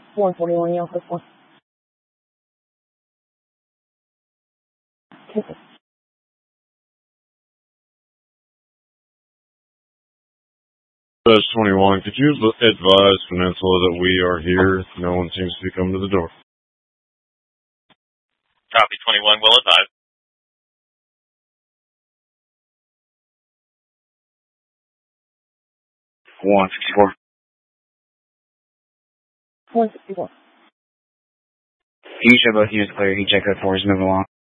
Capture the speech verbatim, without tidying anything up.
one forty-one, Yellow Cliff one. Buzz twenty-one, could you advise Peninsula that we are here? No one seems to be coming to the door. Copy twenty-one, will advise. one sixty-four. one sixty-four. You should both use clear. He check code four is moving along.